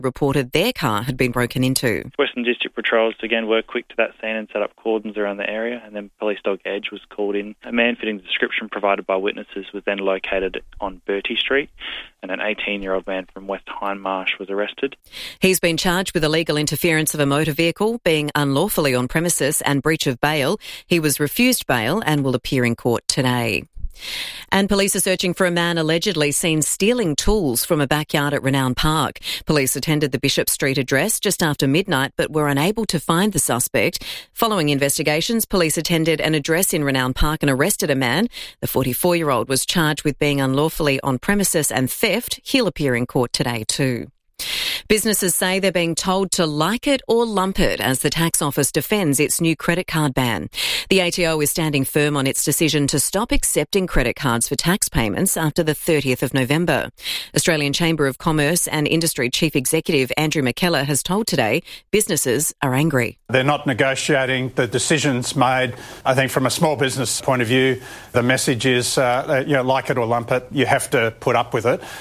reported their car had been broken into. Western District Patrols again were quick to that scene and set up cordons around the area, and then police dog Edge was called in. A man fitting the description provided by witnesses was then located on Bertie Street, and an 18-year-old man from West Hindmarsh was arrested. He's been charged with illegal interference of a motor vehicle, being unlawfully on premises and breach of bail. He was refused bail and will appear in court today. And police are searching for a man allegedly seen stealing tools from a backyard at Renown Park. Police attended the Bishop Street address just after midnight but were unable to find the suspect. Following investigations, police attended an address in Renown Park and arrested a man. The 44-year-old was charged with being unlawfully on premises and theft. He'll appear in court today too. Businesses say they're being told to like it or lump it as the tax office defends its new credit card ban. The ATO is standing firm on its decision to stop accepting credit cards for tax payments after the 30th of November. Australian Chamber of Commerce and Industry Chief Executive Andrew McKellar has told Today businesses are angry. They're not negotiating the decisions made. I think from a small business point of view, the message is, like it or lump it, you have to put up with it.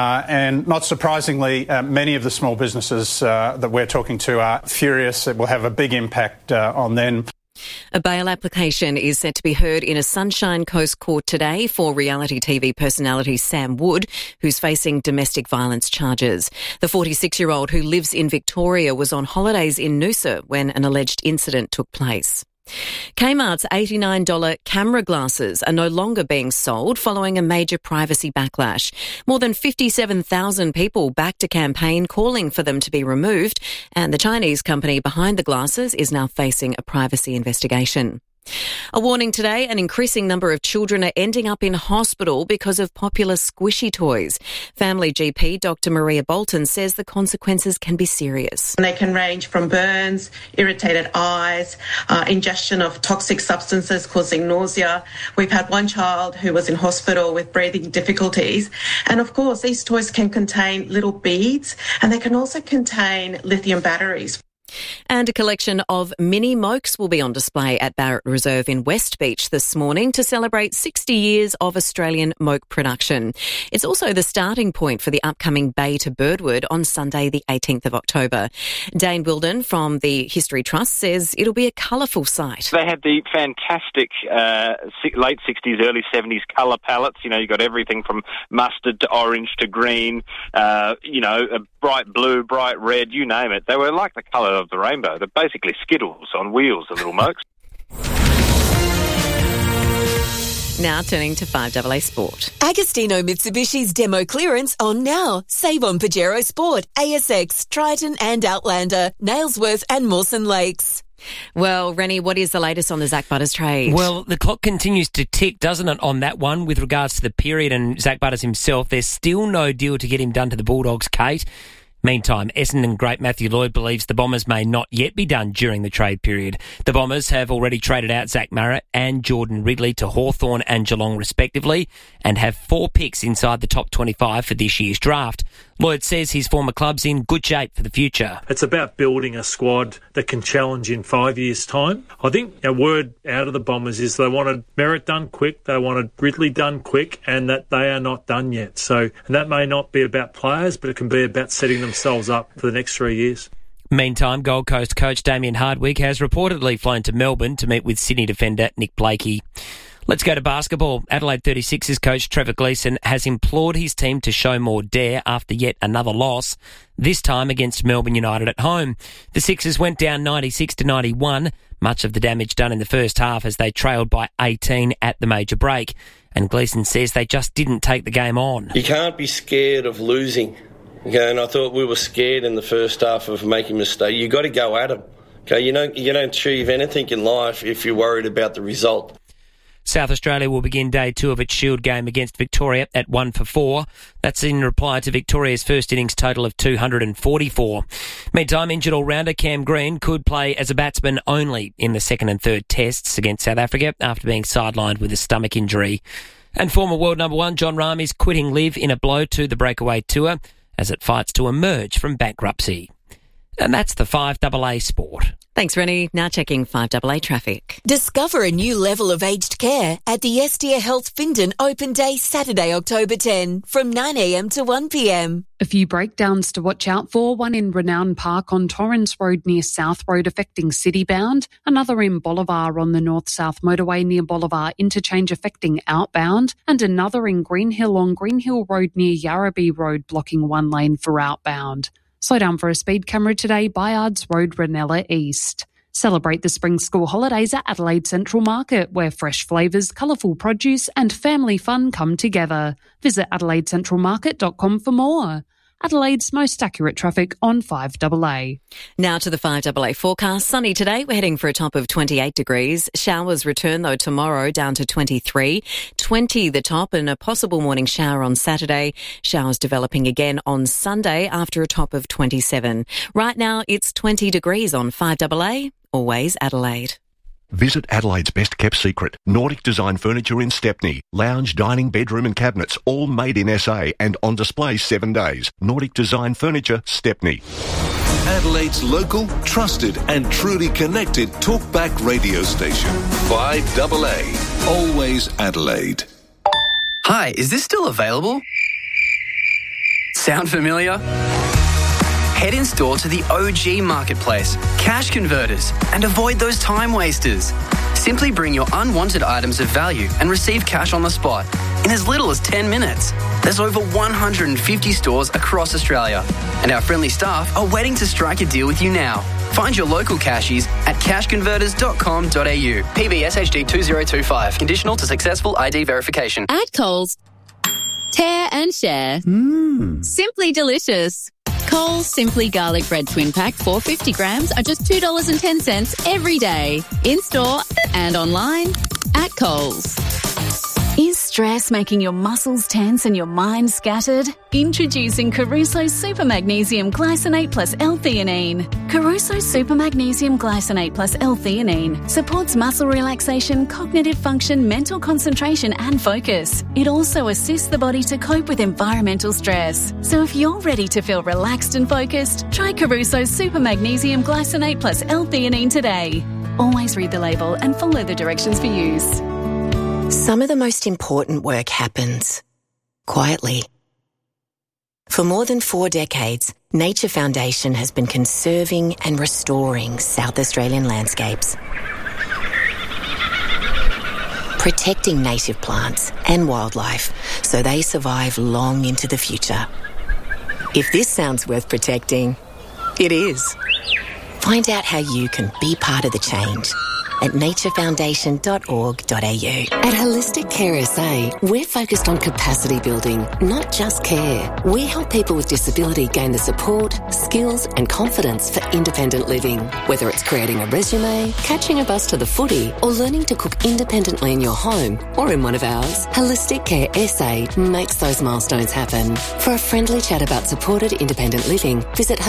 And not surprisingly, many of the small businesses that we're talking to are furious. It will have a big impact on them. A bail application is set to be heard in a Sunshine Coast court today for reality TV personality Sam Wood, who's facing domestic violence charges. The 46-year-old who lives in Victoria was on holidays in Noosa when an alleged incident took place. Kmart's $89 camera glasses are no longer being sold following a major privacy backlash. More than 57,000 people backed a campaign calling for them to be removed, and the Chinese company behind the glasses is now facing a privacy investigation. A warning today, an increasing number of children are ending up in hospital because of popular squishy toys. Family GP Dr. Maria Bolton says the consequences can be serious. They can range from burns, irritated eyes, ingestion of toxic substances causing nausea. We've had one child who was in hospital with breathing difficulties. And of course, these toys can contain little beads, and they can also contain lithium batteries. And a collection of mini mokes will be on display at Barrett Reserve in West Beach this morning to celebrate 60 years of Australian moke production. It's also the starting point for the upcoming Bay to Birdwood on Sunday the 18th of October. Dane Wilden from the History Trust says it'll be a colourful sight. They had the fantastic late 60s, early 70s colour palettes. You know, you got everything from mustard to orange to green, a bright blue, bright red, you name it. They were like the colour of the rainbow. They're basically Skittles on wheels, the little mokes. Now turning to 5AA Sport. Agostino Mitsubishi's demo clearance on now. Save on Pajero Sport, ASX, Triton and Outlander, Nailsworth and Mawson Lakes. Well, Rennie, what is the latest on the Zach Butters trade? Well, the clock continues to tick, doesn't it, on that one with regards to the period and Zach Butters himself. There's still no deal to get him done to the Bulldogs, Kate. Meantime, Essendon great Matthew Lloyd believes the Bombers may not yet be done during the trade period. The Bombers have already traded out Zach Marrett and Jordan Ridley to Hawthorn and Geelong respectively and have 4 picks inside the top 25 for this year's draft. Lloyd says his former club's in good shape for the future. It's about building a squad that can challenge in 5 years' time. I think a word out of the Bombers is they wanted Merritt done quick, they wanted Ridley done quick, and that they are not done yet. And that may not be about players, but it can be about setting themselves up for the next 3 years. Meantime, Gold Coast coach Damien Hardwick has reportedly flown to Melbourne to meet with Sydney defender Nick Blakey. Let's go to basketball. Adelaide 36ers coach Trevor Gleeson has implored his team to show more dare after yet another loss, this time against Melbourne United at home. The Sixers went down 96-91, much of the damage done in the first half as they trailed by 18 at the major break. And Gleeson says they just didn't take the game on. You can't be scared of losing. Okay, and I thought we were scared in the first half of making mistakes. You got to go at them. Okay, you don't achieve anything in life if you're worried about the result. South Australia will begin day 2 of its Shield game against Victoria at 1 for 4. That's in reply to Victoria's first innings total of 244. Meantime, injured all-rounder Cam Green could play as a batsman only in the second and third tests against South Africa after being sidelined with a stomach injury. And former world number 1 John Rahm is quitting LIV in a blow to the breakaway tour as it fights to emerge from bankruptcy. And that's the 5AA Sport. Thanks, Rennie. Now checking 5AA traffic. Discover a new level of aged care at the Estia Health Findon Open Day Saturday, October 10 from 9am to 1pm. A few breakdowns to watch out for, one in Renown Park on Torrens Road near South Road affecting Citybound, another in Bolivar on the North-South Motorway near Bolivar Interchange affecting outbound, and another in Greenhill on Greenhill Road near Yarrabee Road blocking one lane for outbound. Slow down for a speed camera today, Byards Road, Ranella East. Celebrate the spring school holidays at Adelaide Central Market, where fresh flavours, colourful produce and family fun come together. Visit AdelaideCentralMarket.com for more. Adelaide's most accurate traffic on 5AA. Now to the 5AA forecast. Sunny today. We're heading for a top of 28 degrees. Showers return, though, tomorrow down to 23. 20 the top and a possible morning shower on Saturday. Showers developing again on Sunday after a top of 27. Right now, it's 20 degrees on 5AA. Always Adelaide. Visit Adelaide's best kept secret, Nordic Design Furniture in Stepney. Lounge, dining, bedroom and cabinets, all made in SA and on display 7 days. Nordic Design Furniture, Stepney. Adelaide's local, trusted and truly connected talkback radio station. 5AA. Always Adelaide. Hi, is this still available? Sound familiar? Head in store to the OG Marketplace, Cash Converters, and avoid those time wasters. Simply bring your unwanted items of value and receive cash on the spot in as little as 10 minutes. There's over 150 stores across Australia, and our friendly staff are waiting to strike a deal with you now. Find your local cashies at cashconverters.com.au. PBSHD 2025. Conditional to successful ID verification. At Coles, tear and share. Simply delicious. Coles Simply Garlic Bread Twin Pack 450 grams are just $2.10 every day. In-store and online at Coles. Is stress making your muscles tense and your mind scattered? Introducing Caruso Super Magnesium Glycinate plus L-theanine. Caruso Super Magnesium Glycinate plus L-theanine supports muscle relaxation, cognitive function, mental concentration and focus. It also assists the body to cope with environmental stress. So if you're ready to feel relaxed and focused, try Caruso Super Magnesium Glycinate plus L-theanine today. Always read the label and follow the directions for use. Some of the most important work happens quietly. For more than 4 decades, Nature Foundation has been conserving and restoring South Australian landscapes, protecting native plants and wildlife so they survive long into the future. If this sounds worth protecting, it is. Find out how you can be part of the change at naturefoundation.org.au. At Holistic Care SA, we're focused on capacity building, not just care. We help people with disability gain the support, skills and confidence for independent living. Whether it's creating a resume, catching a bus to the footy, or learning to cook independently in your home or in one of ours, Holistic Care SA makes those milestones happen. For a friendly chat about supported independent living, visit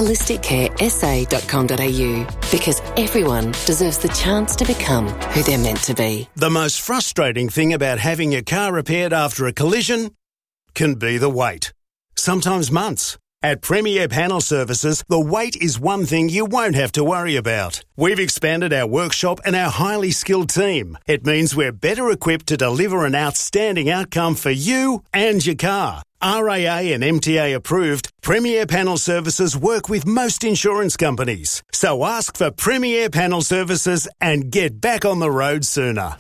holisticcaresa.com.au, because everyone deserves the chance to become who they're meant to be. The most frustrating thing about having your car repaired after a collision can be the wait. Sometimes months. At Premier Panel Services, the wait is one thing you won't have to worry about. We've expanded our workshop and our highly skilled team. It means we're better equipped to deliver an outstanding outcome for you and your car. RAA and MTA approved, Premier Panel Services work with most insurance companies. So ask for Premier Panel Services and get back on the road sooner.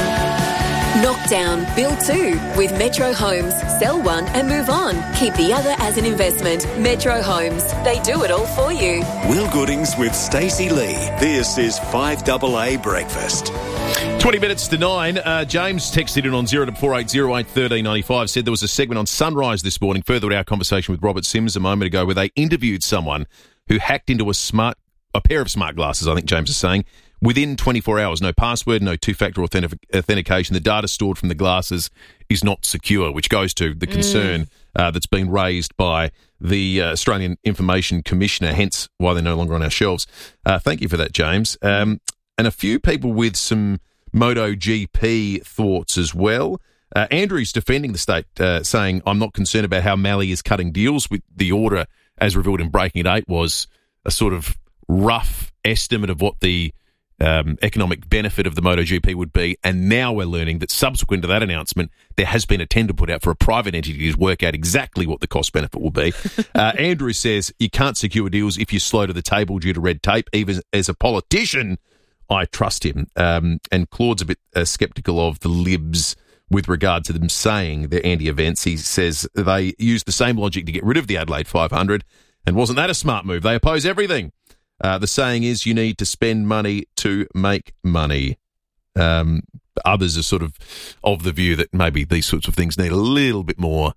Knock down, build two with Metro Homes. Sell one and move on. Keep the other as an investment. Metro Homes. They do it all for you. Will Goodings with Stacey Lee. This is 5AA Breakfast. 20 minutes to 9. James texted in on 0480811395, said there was a segment on Sunrise this morning, further to our conversation with Robert Sims a moment ago, where they interviewed someone who hacked into a pair of smart glasses, I think James is saying, within 24 hours. No password, no two-factor authentication. The data stored from the glasses is not secure, which goes to the concern that's been raised by the Australian Information Commissioner, hence why they're no longer on our shelves. Thank you for that, James. And a few people with some MotoGP thoughts as well. Andrew's defending the state, saying, I'm not concerned about how Mally is cutting deals with the order, as revealed in Breaking It 8, was a sort of rough estimate of what the economic benefit of the MotoGP would be, and now we're learning that subsequent to that announcement, there has been a tender put out for a private entity to work out exactly what the cost benefit will be. Andrew says you can't secure deals if you're slow to the table due to red tape. Even as a politician, I trust him. And Claude's a bit sceptical of the Libs with regard to them saying they're anti-events. He says they used the same logic to get rid of the Adelaide 500, and wasn't that a smart move? They oppose everything. The saying is you need to spend money to make money. Others are sort of the view that maybe these sorts of things need a little bit more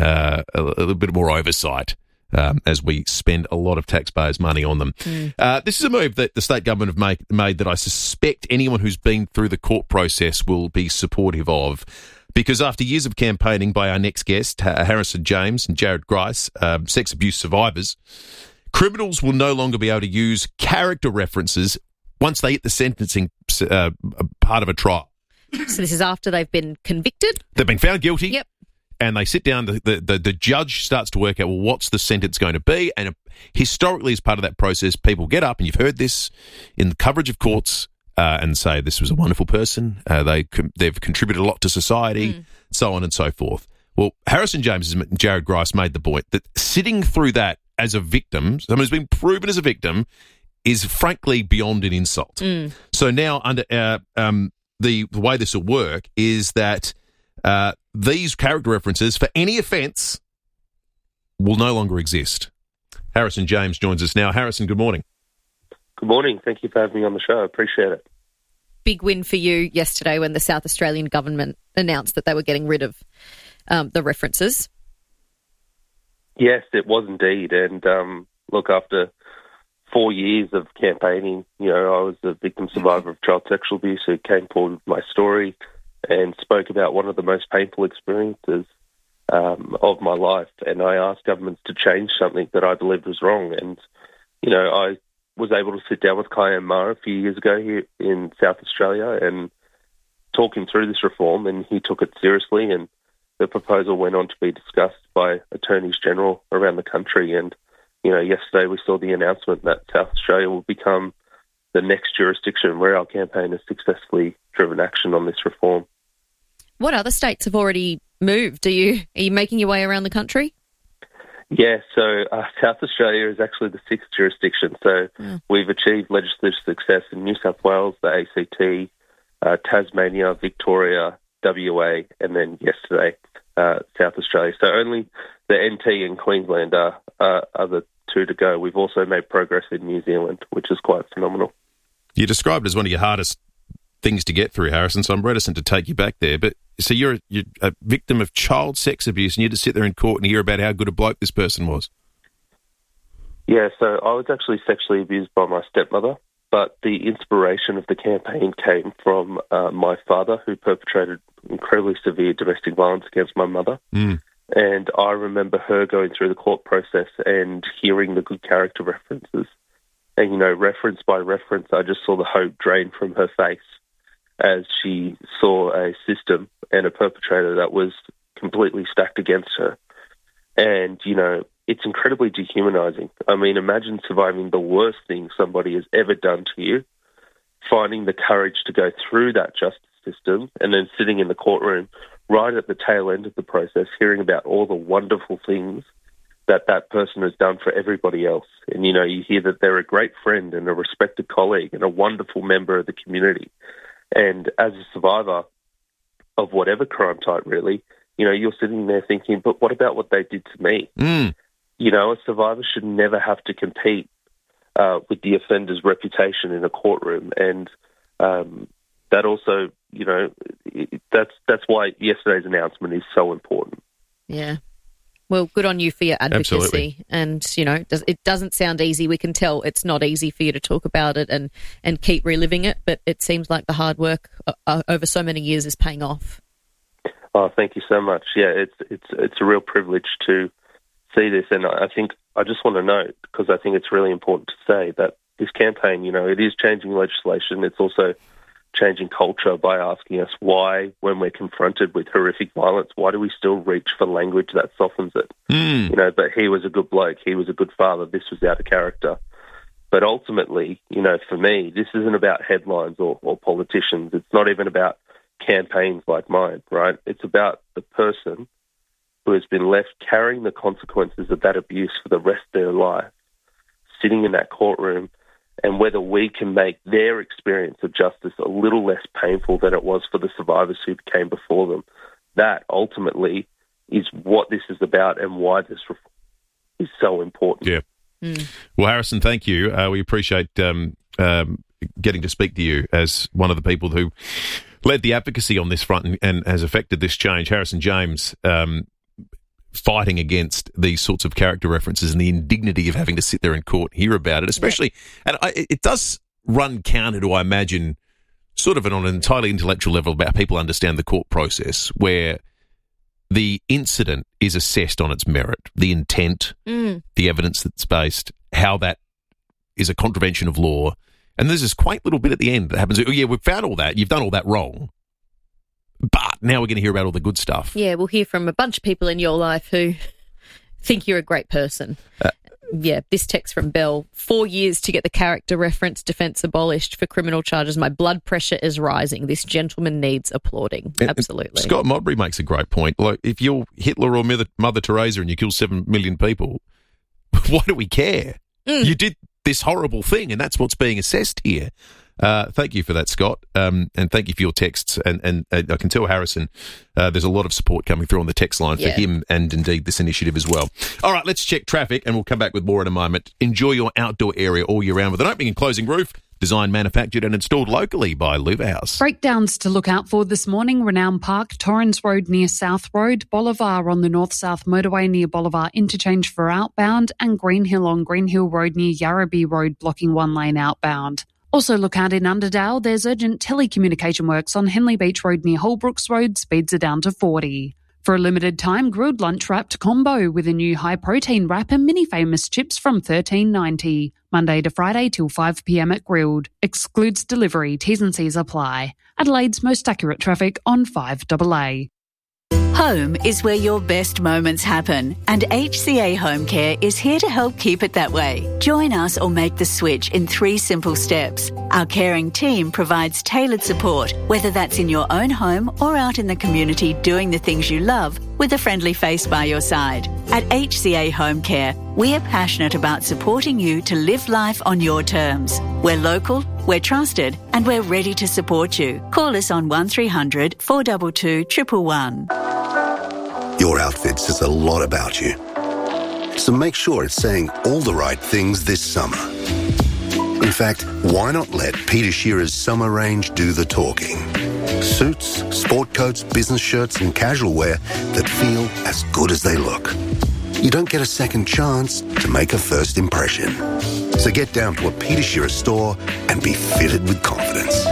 oversight as we spend a lot of taxpayers' money on them. This is a move that the state government have made that I suspect anyone who's been through the court process will be supportive of. Because after years of campaigning by our next guest, Harrison James and Jared Grice, sex abuse survivors, criminals will no longer be able to use character references once they hit the sentencing part of a trial. So this is after they've been convicted? They've been found guilty. Yep. And they sit down, the judge starts to work out, well, what's the sentence going to be? And historically, as part of that process, people get up, and you've heard this in the coverage of courts, and say this was a wonderful person, they've contributed a lot to society, so on and so forth. Well, Harrison James and Jared Grice made the point that sitting through that as a victim, someone who's been proven as a victim, is frankly beyond an insult. So now under the way this will work is that these character references for any offence will no longer exist. Harrison James joins us now. Harrison, good morning. Good morning. Thank you for having me on the show. I appreciate it. Big win for you yesterday when the South Australian government announced that they were getting rid of the references. Yes, it was indeed. And look, after 4 years of campaigning, I was a victim survivor of child sexual abuse who came forward with my story and spoke about one of the most painful experiences of my life. And I asked governments to change something that I believed was wrong. And, I was able to sit down with Kian Maher a few years ago here in South Australia and talk him through this reform, and he took it seriously, and the proposal went on to be discussed by attorneys general around the country. And, yesterday we saw the announcement that South Australia will become the next jurisdiction where our campaign has successfully driven action on this reform. What other states have already moved? Are you making your way around the country? Yeah, so South Australia is actually the sixth jurisdiction. So we've achieved legislative success in New South Wales, the ACT, Tasmania, Victoria, WA, and then yesterday, South Australia. So only the NT and Queensland are the two to go. We've also made progress in New Zealand, which is quite phenomenal. You're described as one of your hardest things to get through, Harrison, so I'm reticent to take you back there. But so you're a victim of child sex abuse, and you had to sit there in court and hear about how good a bloke this person was. Yeah, so I was actually sexually abused by my stepmother, but the inspiration of the campaign came from my father, who perpetrated incredibly severe domestic violence against my mother. And I remember her going through the court process and hearing the good character references. And, reference by reference, I just saw the hope drain from her face as she saw a system and a perpetrator that was completely stacked against her. And, it's incredibly dehumanizing. I mean, imagine surviving the worst thing somebody has ever done to you, finding the courage to go through that justice system, and then sitting in the courtroom right at the tail end of the process, hearing about all the wonderful things that person has done for everybody else. And, you hear that they're a great friend and a respected colleague and a wonderful member of the community. And as a survivor of whatever crime type, really, you're sitting there thinking, but what about what they did to me? A survivor should never have to compete with the offender's reputation in a courtroom. And that also, that's why yesterday's announcement is so important. Yeah. Well, good on you for your advocacy. Absolutely. And, it doesn't sound easy. We can tell it's not easy for you to talk about it and keep reliving it, but it seems like the hard work over so many years is paying off. Oh, thank you so much. Yeah, it's a real privilege to see this. And I think I just want to note, because I think it's really important to say that this campaign, it is changing legislation. It's also changing culture by asking us why, when we're confronted with horrific violence, why do we still reach for language that softens it? But he was a good bloke. He was a good father. This was out of character. But ultimately, for me, this isn't about headlines or politicians. It's not even about campaigns like mine, right? It's about the person who has been left carrying the consequences of that abuse for the rest of their life, sitting in that courtroom, and whether we can make their experience of justice a little less painful than it was for the survivors who came before them. That ultimately is what this is about and why this reform is so important. Yeah. Well, Harrison, thank you. We appreciate getting to speak to you as one of the people who led the advocacy on this front and has affected this change. Harrison James, fighting against these sorts of character references and the indignity of having to sit there in court and hear about it, especially, and it does run counter to, I imagine, sort of on an entirely intellectual level about people understand the court process, where the incident is assessed on its merit, the intent, the evidence that's based, how that is a contravention of law. And there's this quaint little bit at the end that happens. Oh, yeah, we've found all that. You've done all that wrong. But now we're going to hear about all the good stuff. Yeah, we'll hear from a bunch of people in your life who think you're a great person. This text from Bell. 4 years to get the character reference defence abolished for criminal charges. My blood pressure is rising. This gentleman needs applauding. Absolutely. Scott Modbury makes a great point. Like, if you're Hitler or Mother Teresa and you kill 7 million people, why do we care? You did this horrible thing, and that's what's being assessed here. Thank you for that, Scott, and thank you for your texts. And I can tell Harrison, there's a lot of support coming through on the text line for him and indeed this initiative as well. All right, let's check traffic, and we'll come back with more in a moment. Enjoy your outdoor area all year round with an opening and closing roof. Designed, manufactured and installed locally by Luva House. Breakdowns to look out for this morning: Renown Park, Torrens Road near South Road, Bolivar on the North-South Motorway near Bolivar Interchange for outbound, and Green Hill on Green Hill Road near Yarrabee Road blocking one lane outbound. Also look out in Underdale, there's urgent telecommunication works on Henley Beach Road near Holbrooks Road, speeds are down to 40. For a limited time, grilled lunch wrapped combo with a new high-protein wrap and mini famous chips from $13.90. Monday to Friday till 5 p.m. at Grilled. Excludes delivery, T's and C's apply. Adelaide's most accurate traffic on 5AA. Home is where your best moments happen, and HCA Home Care is here to help keep it that way. Join us or make the switch in 3 simple steps. Our caring team provides tailored support, whether that's in your own home or out in the community doing the things you love with a friendly face by your side. At HCA Home Care, we are passionate about supporting you to live life on your terms. We're local, we're trusted, and we're ready to support you. Call us on 1300 422 111. Your outfit says a lot about you. So make sure it's saying all the right things this summer. In fact, why not let Peter Shearer's summer range do the talking? Suits, sport coats, business shirts and casual wear that feel as good as they look. You don't get a second chance to make a first impression. So get down to a Peter Shearer store and be fitted with confidence.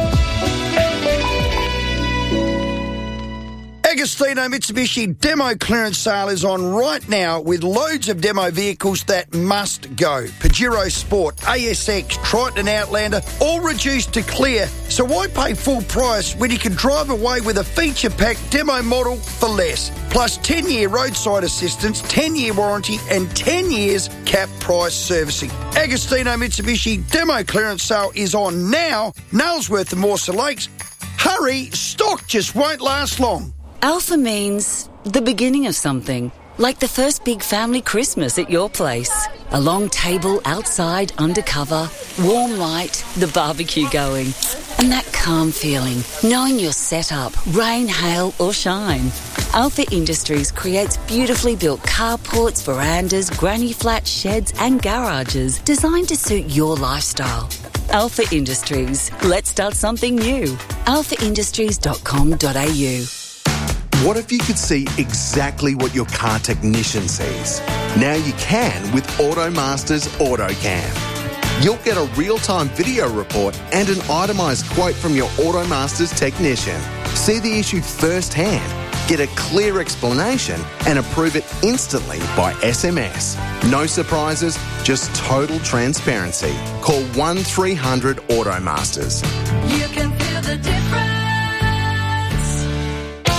Agostino Mitsubishi demo clearance sale is on right now with loads of demo vehicles that must go. Pajero Sport, ASX, Triton Outlander, all reduced to clear. So why pay full price when you can drive away with a feature-packed demo model for less? Plus 10-year roadside assistance, 10-year warranty and 10 years cap price servicing. Agostino Mitsubishi demo clearance sale is on now. Nailsworth and Morsa Lakes. Hurry, stock just won't last long. Alpha means the beginning of something, like the first big family Christmas at your place. A long table outside, undercover, warm light, the barbecue going. And that calm feeling, knowing you're set up, rain, hail or shine. Alpha Industries creates beautifully built carports, verandas, granny flats, sheds and garages designed to suit your lifestyle. Alpha Industries. Let's start something new. alphaindustries.com.au. What if you could see exactly what your car technician sees? Now you can with AutoMaster's AutoCam. You'll get a real-time video report and an itemised quote from your AutoMaster's technician. See the issue firsthand, get a clear explanation and approve it instantly by SMS. No surprises, just total transparency. Call 1300 AutoMasters. You can feel the difference.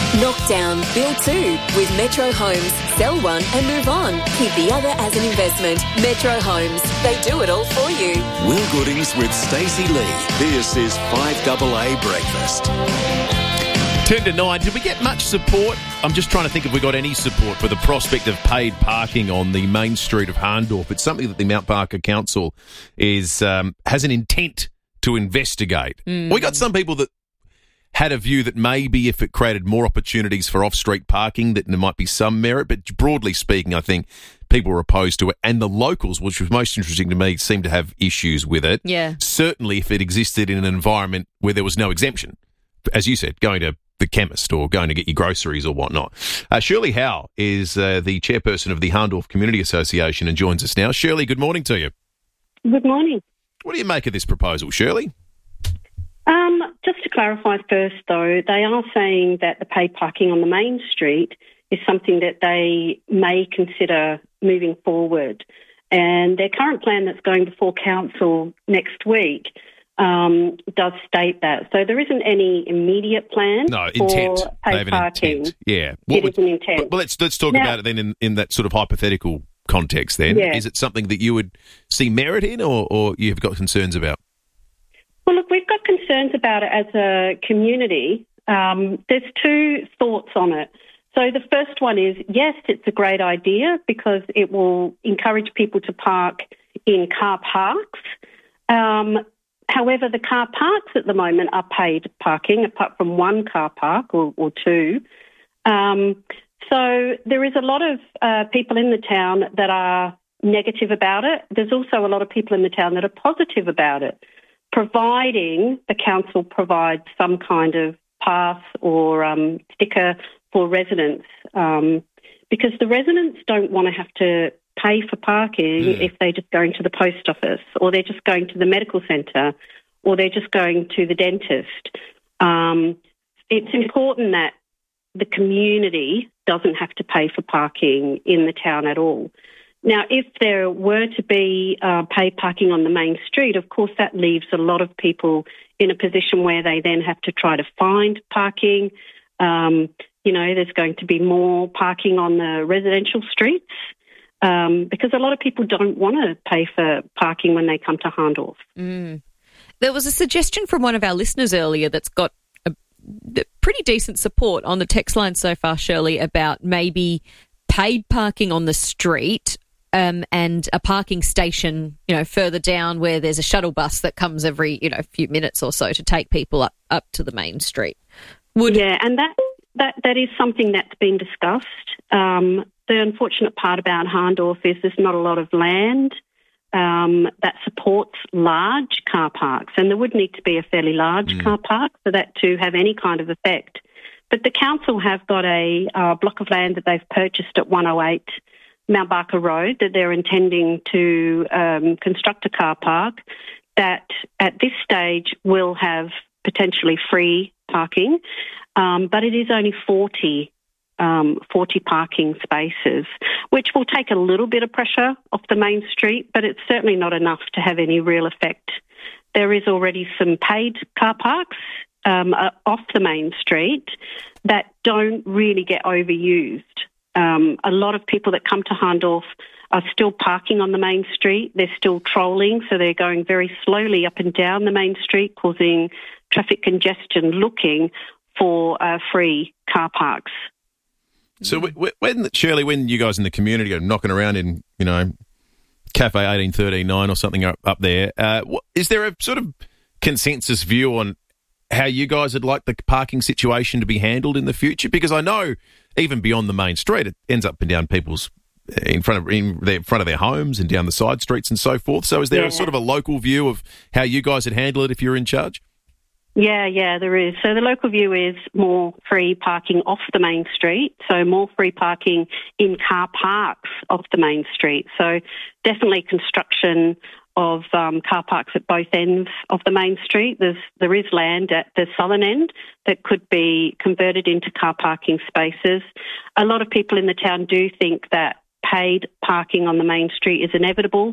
Knock down, build two with Metro Homes. Sell one and move on. Keep the other as an investment. Metro Homes. They do it all for you. Will Goodings with Stacey Lee. This is 5AA Breakfast. 10 to 9. Did we get much support? I'm just trying to think if we got any support for the prospect of paid parking on the main street of Harndorf. It's something that the Mount Barker Council has an intent to investigate. We got some people that had a view that maybe if it created more opportunities for off-street parking, that there might be some merit. But broadly speaking, I think people were opposed to it. And the locals, which was most interesting to me, seem to have issues with it. Yeah. Certainly if it existed in an environment where there was no exemption. As you said, going to the chemist or going to get your groceries or whatnot. Shirley Howe is the chairperson of the Harndorf Community Association and joins us now. Shirley, good morning to you. Good morning. What do you make of this proposal, Shirley? Just to clarify first, though, they are saying that the paid parking on the main street is something that they may consider moving forward. And their current plan that's going before council next week does state that. So there isn't any immediate plan intent. for paid parking. Intent. Yeah. It is an intent. Well, let's talk about it then in that sort of hypothetical context then. Yeah. Is it something that you would see merit in or you've got concerns about? Well, look, we've got concerns about it as a community. There's two thoughts on it. So the first one is, yes, it's a great idea because it will encourage people to park in car parks. However, the car parks at the moment are paid parking, apart from one car park or two. So there is a lot of people in the town that are negative about it. There's also a lot of people in the town that are positive about it, providing the council provides some kind of pass or sticker for residents, because the residents don't want to have to pay for parking if they're just going to the post office or they're just going to the medical centre or they're just going to the dentist. It's important that the community doesn't have to pay for parking in the town at all. Now, if there were to be paid parking on the main street, of course that leaves a lot of people in a position where they then have to try to find parking. There's going to be more parking on the residential streets because a lot of people don't want to pay for parking when they come to Harndorf. There was a suggestion from one of our listeners earlier that's got a pretty decent support on the text line so far, Shirley, about maybe paid parking on the street and a parking station, further down where there's a shuttle bus that comes every, few minutes or so to take people up to the main street. Yeah, and that is something that's been discussed. The unfortunate part about Harndorf is there's not a lot of land that supports large car parks, and there would need to be a fairly large car park for that to have any kind of effect. But the council have got a block of land that they've purchased at 108 Mount Barker Road that they're intending to construct a car park that at this stage will have potentially free parking, but it is only 40 parking spaces, which will take a little bit of pressure off the main street, but it's certainly not enough to have any real effect. There is already some paid car parks off the main street that don't really get overused. A lot of people that come to Harndorf are still parking on the main street. They're still trolling, so they're going very slowly up and down the main street, causing traffic congestion, looking for free car parks. So when you guys in the community are knocking around in, Cafe 18139 or something up there, is there a sort of consensus view on how you guys would like the parking situation to be handled in the future? Because I know even beyond the main street, it ends up and down people's in front of their homes and down the side streets and so forth. So is there a sort of a local view of how you guys would handle it if you're in charge? Yeah, there is. So the local view is more free parking off the main street, so more free parking in car parks off the main street. So definitely construction of car parks at both ends of the main street. There is land at the southern end that could be converted into car parking spaces. A lot of people in the town do think that paid parking on the main street is inevitable.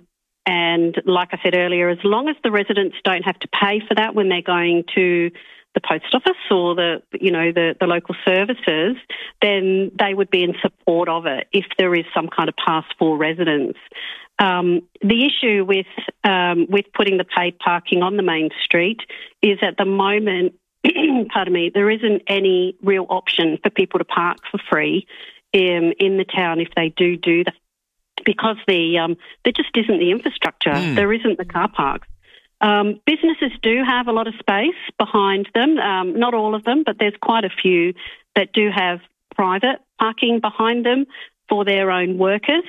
And like I said earlier, as long as the residents don't have to pay for that when they're going to the post office or the local services, then they would be in support of it if there is some kind of pass for residents. The issue with putting the paid parking on the main street is at the moment, pardon me, there isn't any real option for people to park for free in the town if they do that, because there just isn't the infrastructure. There isn't the car parks. Businesses do have a lot of space behind them, not all of them, but there's quite a few that do have private parking behind them for their own workers,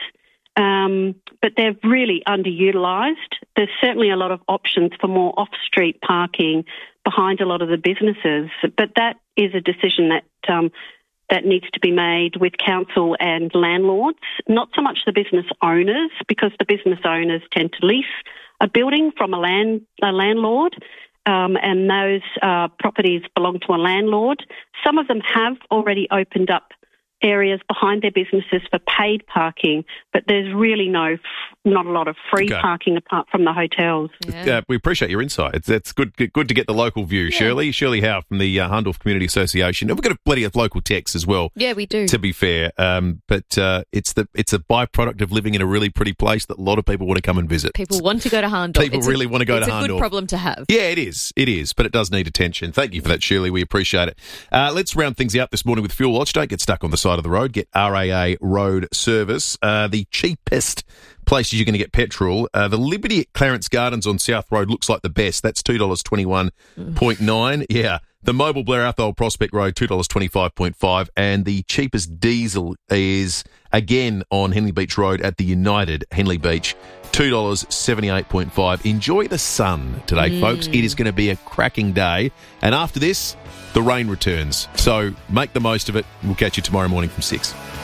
but they're really underutilised. There's certainly a lot of options for more off-street parking behind a lot of the businesses, but that is a decision that needs to be made with council and landlords, not so much the business owners, because the business owners tend to lease a building from a landlord, and those properties belong to a landlord. Some of them have already opened up areas behind their businesses for paid parking, but there's really not a lot of free parking apart from the hotels. We appreciate your insight. It's good to get the local view. Yeah. Shirley Howe from the Hahndorf Community Association. We've got plenty of local texts as well. Yeah, we do. To be fair, but it's a byproduct of living in a really pretty place that a lot of people want to come and visit. People want to go to Hahndorf. People really want to go to Hahndorf. It's a good problem to have. Yeah, it is, but it does need attention. Thank you for that, Shirley. We appreciate it. Let's round things out this morning with Fuel Watch. Don't get stuck on the side of the road. Get RAA Road Service. The cheapest places you're going to get petrol. The Liberty at Clarence Gardens on South Road looks like the best. That's $2.21.9. Yeah. The Mobile Blair Athol Prospect Road, $2.25.5. And the cheapest diesel is, again, on Henley Beach Road at the United Henley Beach, $2.78.5. Enjoy the sun today, folks. It is going to be a cracking day. And after this, the rain returns. So make the most of it. We'll catch you tomorrow morning from 6.